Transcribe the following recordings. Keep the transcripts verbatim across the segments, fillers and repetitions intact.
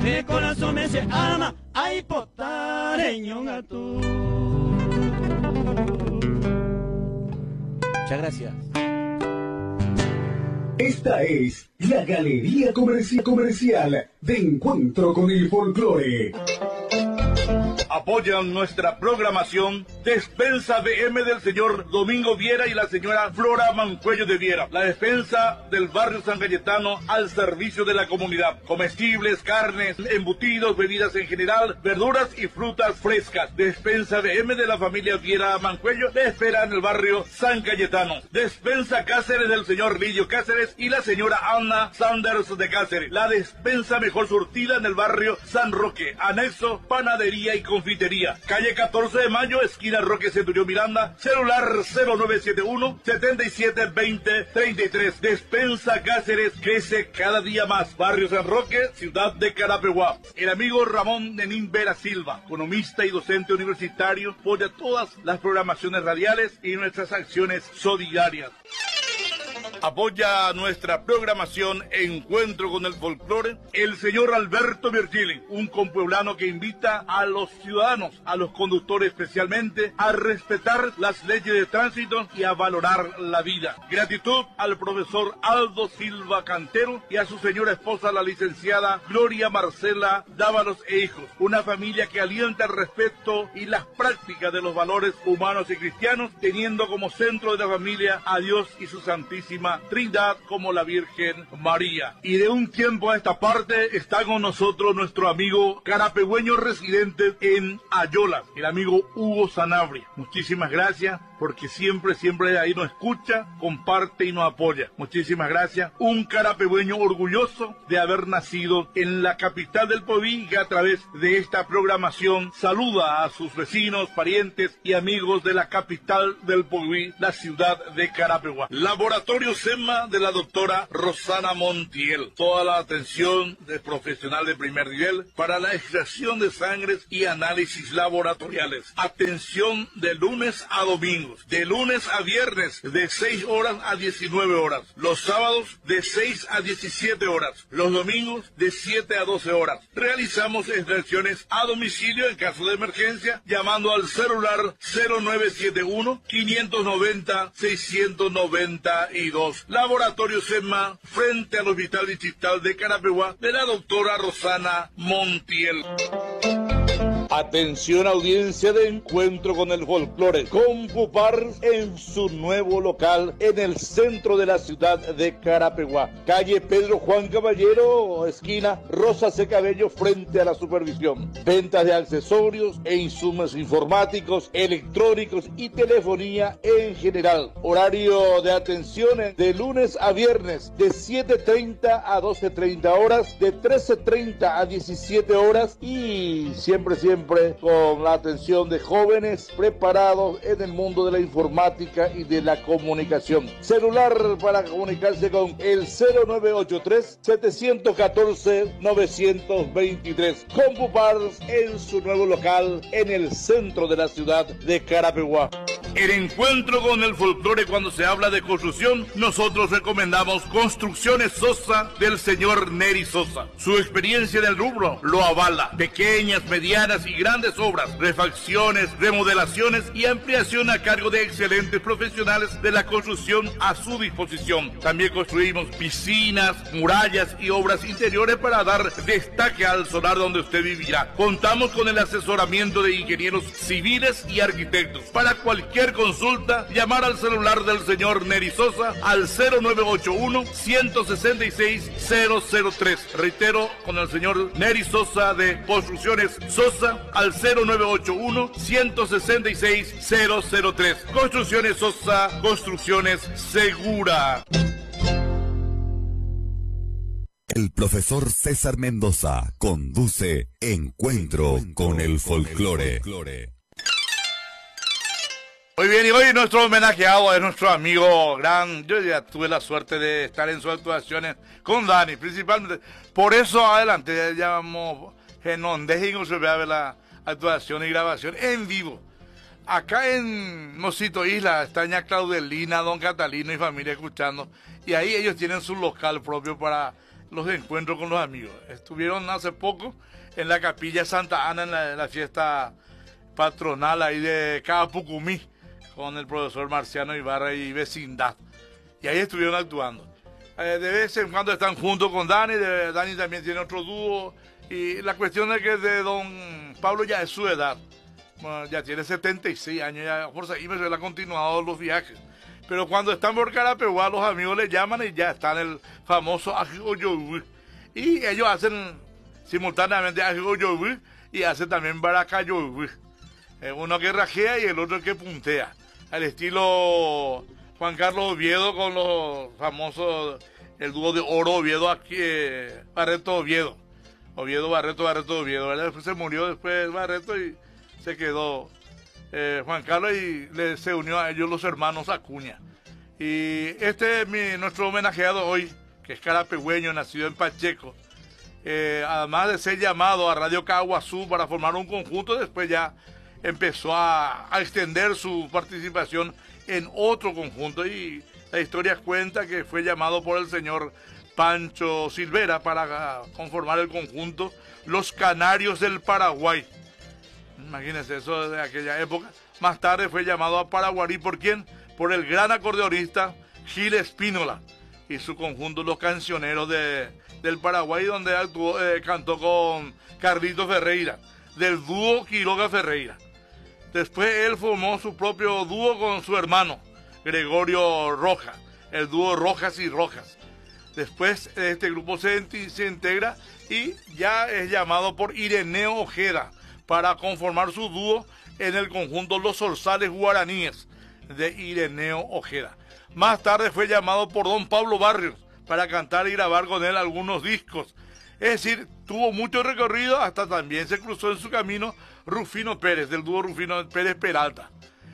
de corazón me se ama, ay potareño gato. Muchas gracias. Esta es la Galería Comerci- Comercial de Encuentro con el Folclore. Apoyan nuestra programación Despensa B M del señor Domingo Viera y la señora Flora Mancuello de Viera. La despensa del barrio San Cayetano al servicio de la comunidad. Comestibles, carnes, embutidos, bebidas en general, verduras y frutas frescas. Despensa B M de la familia Viera Mancuello le espera en el barrio San Cayetano. Despensa Cáceres del señor Lidio Cáceres y la señora Ana Sanders de Cáceres. La despensa mejor surtida en el barrio San Roque. Anexo, panadería y confitería. Calle catorce de mayo, esquina Roque Centurión Miranda, celular cero nueve siete uno, setenta y siete veinte treinta y tres. Despensa Cáceres crece cada día más. Barrio San Roque, ciudad de Carapeguá. El amigo Ramón Nenín Vera Silva, economista y docente universitario, apoya todas las programaciones radiales y nuestras acciones solidarias. Apoya nuestra programación Encuentro con el Folclore el señor Alberto Virgili, un compueblano que invita a los ciudadanos, a los conductores especialmente, a respetar las leyes de tránsito y a valorar la vida. Gratitud al profesor Aldo Silva Cantero y a su señora esposa, la licenciada Gloria Marcela Dávalos e hijos. Una familia que alienta el respeto y las prácticas de los valores humanos y cristianos, teniendo como centro de la familia a Dios y su Santísima Trinidad como la Virgen María. Y de un tiempo a esta parte está con nosotros nuestro amigo carapegüeño residente en Ayola, el amigo Hugo Sanabria. Muchísimas gracias, porque siempre, siempre ahí nos escucha, comparte y nos apoya. Muchísimas gracias. Un carapegüeño orgulloso de haber nacido en la capital del Poví, que a través de esta programación saluda a sus vecinos, parientes y amigos de la capital del Poví, la ciudad de Carapeguá. Laboratorio SEMA de la doctora Rosana Montiel. Toda la atención de profesional de primer nivel para la extracción de sangres y análisis laboratoriales. Atención de lunes a domingos, de lunes a viernes de seis horas a diecinueve horas. Los sábados de seis a diecisiete horas. Los domingos de siete a doce horas. Realizamos extracciones a domicilio en caso de emergencia llamando al celular cero nueve siete uno, quinientos noventa, seiscientos noventa y dos. Laboratorio SEMA frente al Hospital Distrital de Carapeguá de la doctora Rosana Montiel. Atención, audiencia de Encuentro con el Folclore. Compupar en su nuevo local en el centro de la ciudad de Carapeguá. Calle Pedro Juan Caballero, esquina Rosa C. Cabello, frente a la supervisión. Ventas de accesorios e insumos informáticos, electrónicos y telefonía en general. Horario de atención de lunes a viernes de siete treinta a doce treinta horas, de trece treinta a diecisiete horas y siempre, siempre con la atención de jóvenes preparados en el mundo de la informática y de la comunicación. Celular para comunicarse con el cero nueve ocho tres, siete uno cuatro, nueve dos tres. Compupars en su nuevo local en el centro de la ciudad de Carapeguá. El Encuentro con el Folclore, cuando se habla de construcción, nosotros recomendamos Construcciones Sosa del señor Neri Sosa. Su experiencia en el rubro lo avala. Pequeñas, medianas y grandes obras, refacciones, remodelaciones y ampliación a cargo de excelentes profesionales de la construcción a su disposición. También construimos piscinas, murallas y obras interiores para dar destaque al solar donde usted vivirá. Contamos con el asesoramiento de ingenieros civiles y arquitectos. Para cualquier consulta, llamar al celular del señor Neri Sosa al cero nueve ocho uno, ciento sesenta y seis, cero cero tres. Reitero, con el señor Neri Sosa de Construcciones Sosa al cero nueve ocho uno, ciento sesenta y seis, cero cero tres. Construcciones Sosa, construcciones segura. El profesor César Mendoza conduce Encuentro con el Folclore. Muy bien, y hoy nuestro homenajeado es nuestro amigo gran. Yo ya tuve la suerte de estar en sus actuaciones con Dani, principalmente. Por eso adelante ya llamamos que nos dejen ver la actuación y grabación en vivo. Acá en Mosito Isla está ña Claudelina, don Catalino y familia escuchando. Y ahí ellos tienen su local propio para los encuentros con los amigos. Estuvieron hace poco en la capilla Santa Ana en la, en la fiesta patronal ahí de Capucumí con el profesor Marciano Ibarra y vecindad. Y ahí estuvieron actuando. Eh, de vez en cuando están juntos con Dani, de, Dani también tiene otro dúo. Y la cuestión es que de don Pablo ya es su edad. Bueno, ya tiene setenta y seis años, ya por ahí me ha continuado los viajes. Pero cuando están por Carapeguá, los amigos le llaman y ya está en el famoso Ajigoyobu. Y ellos hacen simultáneamente Ajigoyobu y hacen también Baracayobu. Eh, uno que rajea y el otro que puntea. Al estilo Juan Carlos Oviedo con los famosos, el dúo de Oro Oviedo, aquí, eh, Barreto Oviedo. Oviedo, Barreto, Barreto, Oviedo. ¿Verdad? Después se murió después Barreto y se quedó eh, Juan Carlos y le, se unió a ellos los hermanos Acuña. Y este es mi, nuestro homenajeado hoy, que es carapegüeño, nacido en Pacheco. Eh, además de ser llamado a Radio Caguazú para formar un conjunto, después ya empezó a, a extender su participación en otro conjunto y la historia cuenta que fue llamado por el señor Pancho Silvera para conformar el conjunto Los Canarios del Paraguay. Imagínense eso de aquella época. Más tarde fue llamado a Paraguarí, ¿por quién? Por el gran acordeonista Gil Espínola y su conjunto Los Cancioneros de, del Paraguay, donde actuó, eh, cantó con Carlito Ferreira, del dúo Quiroga Ferreira. Después él formó su propio dúo con su hermano, Gregorio Rojas, el dúo Rojas y Rojas. Después este grupo se, se integra y ya es llamado por Ireneo Ojeda para conformar su dúo en el conjunto Los Zorzales Guaraníes de Ireneo Ojeda. Más tarde fue llamado por don Pablo Barrios para cantar y grabar con él algunos discos. Es decir, tuvo mucho recorrido, hasta también se cruzó en su camino Rufino Pérez, del dúo Rufino Pérez Peralta.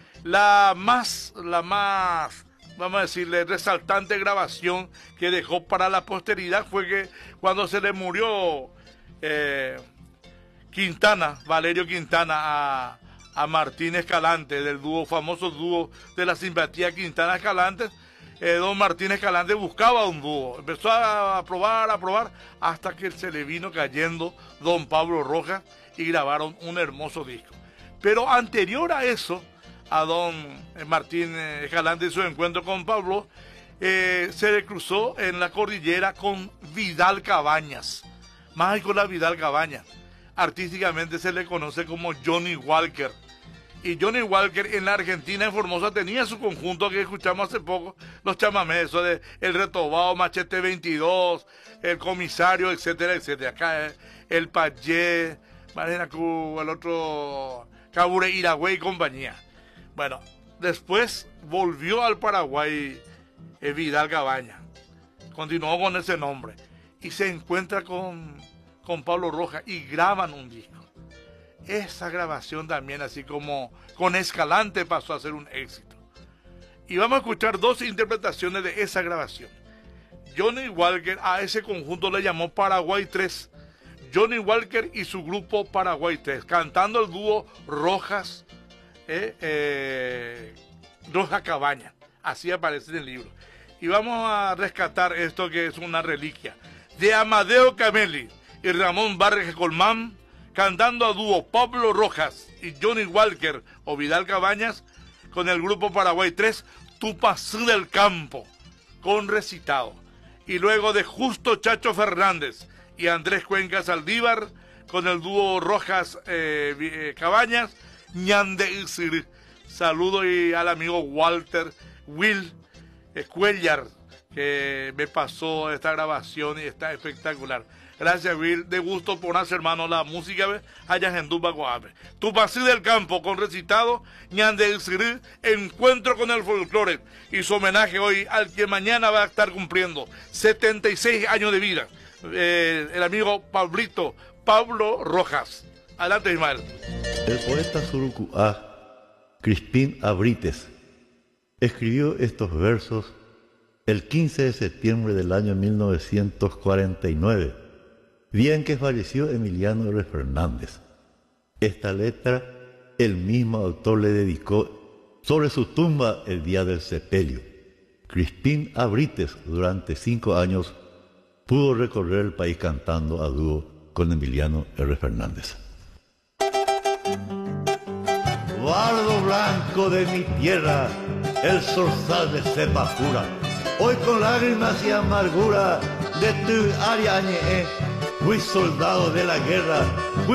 La más, la más, vamos a decirle, resaltante grabación que dejó para la posteridad fue que cuando se le murió eh, Quintana, Valerio Quintana, a, a Martín Escalante, del dúo, famoso dúo de la simpatía Quintana Escalante, eh, don Martín Escalante buscaba un dúo, empezó a, a probar, a probar, hasta que se le vino cayendo don Pablo Rojas y grabaron un hermoso disco. Pero anterior a eso, a don Martín Escalante y su encuentro con Pablo, eh, se le cruzó en la cordillera con Vidal Cabañas, más con la Vidal Cabañas. Artísticamente se le conoce como Johnny Walker. Y Johnny Walker en la Argentina, en Formosa, tenía su conjunto que escuchamos hace poco, los chamamés, eso de El Retobado, Machete veintidós, El Comisario, etcétera, etcétera. Acá el Payé, Marenacu, el otro, Cabure Iragüey y compañía. Bueno, después volvió al Paraguay eh, Vidal Cabaña. Continuó con ese nombre. Y se encuentra con, con Pablo Rojas y graban un disco. Esa grabación también, así como con Escalante, pasó a ser un éxito. Y vamos a escuchar dos interpretaciones de esa grabación. Johnny Walker a ese conjunto le llamó Paraguay tres. Johnny Walker y su grupo Paraguay tres, cantando el dúo Rojas, eh, eh, Roja Cabaña. Así aparece en el libro. Y vamos a rescatar esto que es una reliquia. De Amadeo Camelli y Ramón Barres Colmán, cantando a dúo Pablo Rojas y Johnny Walker o Vidal Cabañas, con el grupo Paraguay tres, Tupacú del Campo, con recitado. Y luego de Justo Chacho Fernández y Andrés Cuenca Saldívar, con el dúo Rojas eh, eh, Cabañas, Ñande Isir. Saludo y al amigo Walter Will Cuellar, que me pasó esta grabación y está espectacular. Gracias, Will. De gusto por hacer, hermano, la música allá en Tupa Coape. Tupacú del Campo, con recitado, Ñande Isir, encuentro con el folclore. Y su homenaje hoy al que mañana va a estar cumpliendo setenta y seis años de vida. Eh, el amigo Pablito, Pablo Rojas. Adelante, Ismael. El poeta surucuá, Crispín Abrites, escribió estos versos el quince de septiembre del año mil novecientos cuarenta y nueve, día en que falleció Emiliano R. Fernández. Esta letra el mismo autor le dedicó sobre su tumba el día del sepelio. Crispín Abrites durante cinco años pudo recorrer el país cantando a dúo con Emiliano R. Fernández. Bardo blanco de mi tierra, el zorzal de cepa pura, hoy con lágrimas y amargura de tu área añeé, fui soldado de la guerra, fui